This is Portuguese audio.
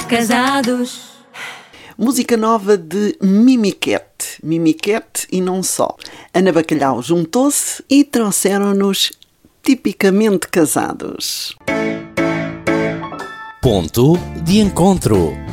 casados. Música nova de Mimiquete. Mimiquete e não só. Ana Bacalhau juntou-se e trouxeram-nos Tipicamente Casados. Ponto de encontro.